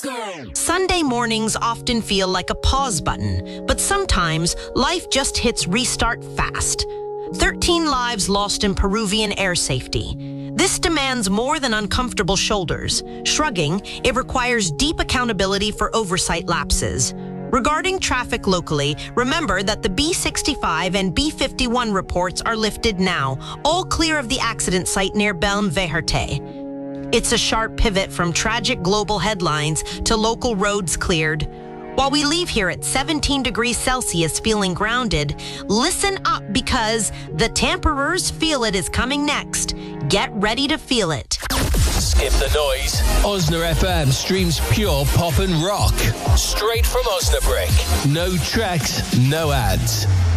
Sunday mornings often feel like a pause button, but sometimes life just hits restart fast. 13 lives lost in Peruvian air safety. This demands more than uncomfortable shoulders. Shrugging, it requires deep accountability for oversight lapses. Regarding traffic locally, remember that the B65 and B51 reports are lifted now, all clear of the accident site near Belm Vejerte. It's a sharp pivot from tragic global headlines to local roads cleared. While we leave here at 17 degrees Celsius feeling grounded, listen up because the Tamperers feel it is coming next. Get ready to feel it. Skip the noise. Osna FM streams pure pop and rock. Straight from Osnabrück. No tracks, no ads.